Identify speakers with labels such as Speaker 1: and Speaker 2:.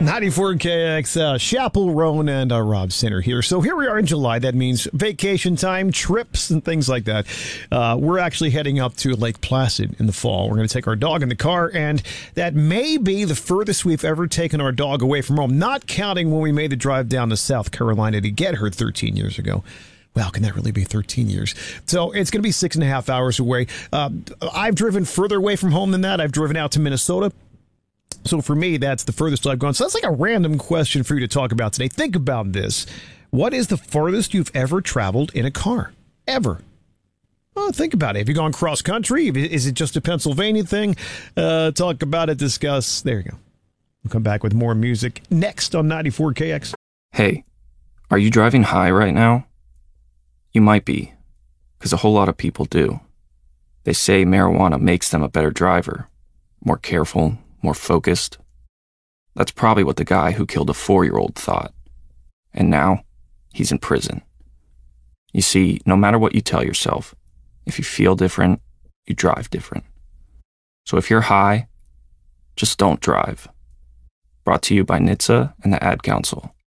Speaker 1: 94KX, Chapel Roan and Rob Center here. So here we are in July. That means vacation time, trips, and things like that. We're actually heading up to Lake Placid in the fall. We're going to take our dog in the car, and that may be the furthest we've ever taken our dog away from home, not counting when we made the drive down to South Carolina to get her 13 years ago. Wow, can that really be 13 years? So it's going to be 6.5 hours away. I've driven further away from home than that. I've driven out to Minnesota. So for me, that's the furthest I've gone. So that's like a random question for you to talk about today. Think about this. What is the farthest you've ever traveled in a car? Ever? Well, think about it. Have you gone cross country? Is it just a Pennsylvania thing? Talk about it, discuss. There you go. We'll come back with more music next on 94KX.
Speaker 2: Hey, are you driving high right now? You might be, because a whole lot of people do. They say marijuana makes them a better driver, more careful, more focused. That's probably what the guy who killed a 4-year-old thought. And now, he's in prison. You see, no matter what you tell yourself, if you feel different, you drive different. So if you're high, just don't drive. Brought to you by NHTSA and the Ad Council.